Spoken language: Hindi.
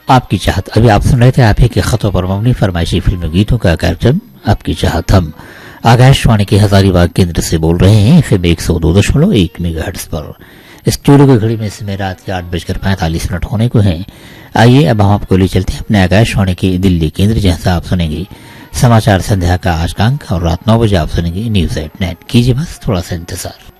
आपकी चाहत। अभी आप सुन रहे थे आप ही के खतों पर मबनी फरमाइशी फिल्मी गीतों का कार्यक्रम आपकी चाहत। हम आकाशवाणी के हजारीबाग केंद्र से बोल रहे हैं FM 102.1 मेगाहर्ट्ज पर। स्टूडियो की घड़ी में समय रात के 8:45 होने को हैं। आइए अब हम आपको ले चलते हैं अपने आकाशवाणी के दिल्ली केंद्र, जहां से आप सुनेंगे समाचार संध्या का आज का अंक और रात 9 बजे आप सुनेंगे न्यूज एट 9। कीजिए बस थोड़ा सा इंतजार।